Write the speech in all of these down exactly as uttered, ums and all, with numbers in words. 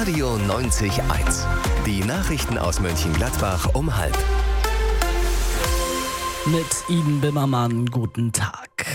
Radio neunzig eins. Die Nachrichten aus Mönchengladbach um halb. Mit Iden Bimmermann, guten Tag.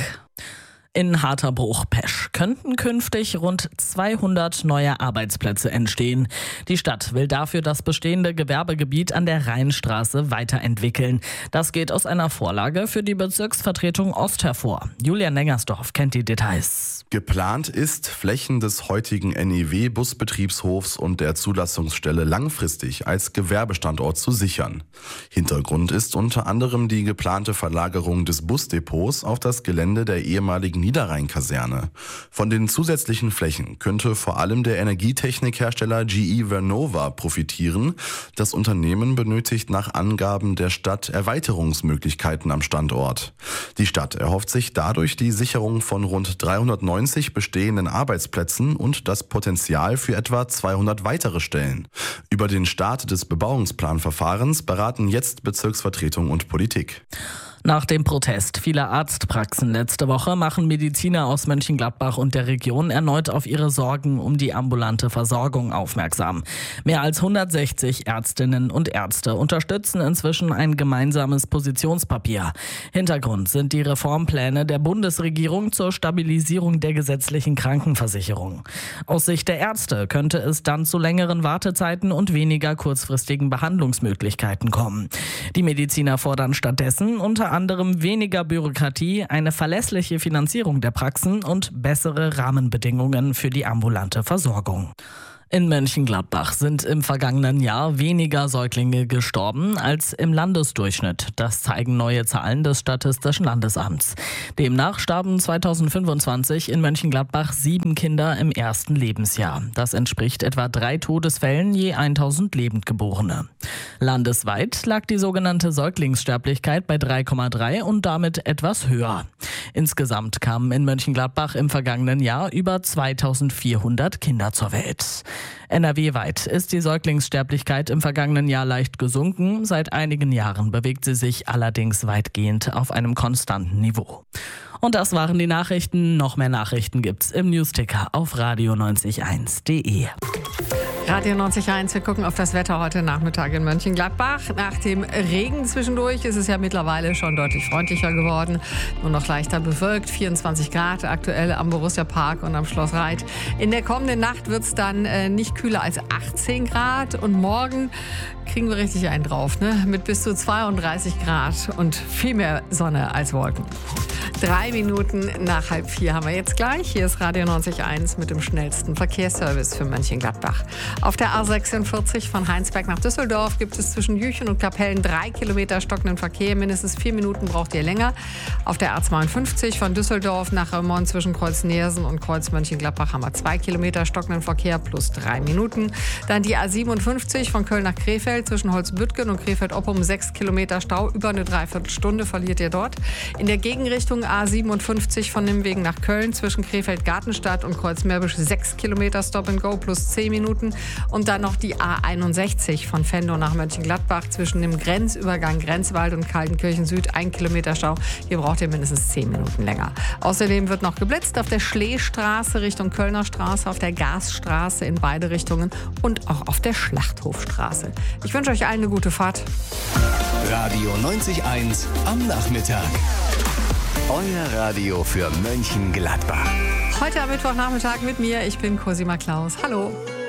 In Harterbruch-Pesch könnten künftig rund zweihundert neue Arbeitsplätze entstehen. Die Stadt will dafür das bestehende Gewerbegebiet an der Rheinstraße weiterentwickeln. Das geht aus einer Vorlage für die Bezirksvertretung Ost hervor. Julian Nengersdorf kennt die Details. Geplant ist, Flächen des heutigen N E W-Busbetriebshofs und der Zulassungsstelle langfristig als Gewerbestandort zu sichern. Hintergrund ist unter anderem die geplante Verlagerung des Busdepots auf das Gelände der ehemaligen Niederrhein-Kaserne. Von den zusätzlichen Flächen könnte vor allem der Energietechnikhersteller G E Vernova profitieren. Das Unternehmen benötigt nach Angaben der Stadt Erweiterungsmöglichkeiten am Standort. Die Stadt erhofft sich dadurch die Sicherung von rund dreihundertneunzig bestehenden Arbeitsplätzen und das Potenzial für etwa zweihundert weitere Stellen. Über den Start des Bebauungsplanverfahrens beraten jetzt Bezirksvertretung und Politik. Nach dem Protest vieler Arztpraxen letzte Woche machen Mediziner aus Mönchengladbach und der Region erneut auf ihre Sorgen um die ambulante Versorgung aufmerksam. Mehr als hundertsechzig Ärztinnen und Ärzte unterstützen inzwischen ein gemeinsames Positionspapier. Hintergrund sind die Reformpläne der Bundesregierung zur Stabilisierung der gesetzlichen Krankenversicherung. Aus Sicht der Ärzte könnte es dann zu längeren Wartezeiten und weniger kurzfristigen Behandlungsmöglichkeiten kommen. Die Mediziner fordern stattdessen unter anderem weniger Bürokratie, eine verlässliche Finanzierung der Praxen und bessere Rahmenbedingungen für die ambulante Versorgung. In Mönchengladbach sind im vergangenen Jahr weniger Säuglinge gestorben als im Landesdurchschnitt. Das zeigen neue Zahlen des Statistischen Landesamts. Demnach starben zweitausendfünfundzwanzig in Mönchengladbach sieben Kinder im ersten Lebensjahr. Das entspricht etwa drei Todesfällen je tausend Lebendgeborene. Landesweit lag die sogenannte Säuglingssterblichkeit bei drei Komma drei und damit etwas höher. Insgesamt kamen in Mönchengladbach im vergangenen Jahr über zweitausendvierhundert Kinder zur Welt. N R W-weit ist die Säuglingssterblichkeit im vergangenen Jahr leicht gesunken. Seit einigen Jahren bewegt sie sich allerdings weitgehend auf einem konstanten Niveau. Und das waren die Nachrichten. Noch mehr Nachrichten gibt's im Newsticker auf radio neunzig eins punkt de. Radio neunzig Komma eins, wir gucken auf das Wetter heute Nachmittag in Mönchengladbach. Nach dem Regen zwischendurch ist es ja mittlerweile schon deutlich freundlicher geworden. Nur noch leichter bewölkt, vierundzwanzig Grad aktuell am Borussia Park und am Schloss Reit. In der kommenden Nacht wird es dann äh, nicht kühler als achtzehn Grad und morgen kriegen wir richtig einen drauf, ne? Mit bis zu zweiunddreißig Grad und viel mehr Sonne als Wolken. Drei Minuten nach halb vier haben wir jetzt gleich. Hier ist Radio neunzig Komma eins mit dem schnellsten Verkehrsservice für Mönchengladbach. Auf der A sechsundvierzig von Heinsberg nach Düsseldorf gibt es zwischen Jüchen und Kapellen drei Kilometer stockenden Verkehr. Mindestens vier Minuten braucht ihr länger. Auf der A zweiundfünfzig von Düsseldorf nach Remont zwischen Kreuz Neersen und Kreuz Mönchengladbach haben wir zwei Kilometer stockenden Verkehr plus drei Minuten. Dann die A siebenundfünfzig von Köln nach Krefeld zwischen Holzbüttgen und Krefeld-Oppum sechs Kilometer Stau. Über eine Dreiviertelstunde verliert ihr dort. In der Gegenrichtung A siebenundfünfzig von Nimwegen nach Köln zwischen Krefeld-Gartenstadt und Kreuzmeerbusch sechs Kilometer Stop and Go plus zehn Minuten. Und dann noch die A einundsechzig von Venlo nach Mönchengladbach zwischen dem Grenzübergang Grenzwald und Kaltenkirchen Süd ein Kilometer Stau. Hier braucht ihr mindestens zehn Minuten länger. Außerdem wird noch geblitzt auf der Schleestraße Richtung Kölner Straße, auf der Gasstraße in beide Richtungen und auch auf der Schlachthofstraße. Ich wünsche euch allen eine gute Fahrt. Radio neunzig Komma eins am Nachmittag. Euer Radio für Mönchengladbach. Heute am Mittwochnachmittag mit mir. Ich bin Cosima Klaus. Hallo.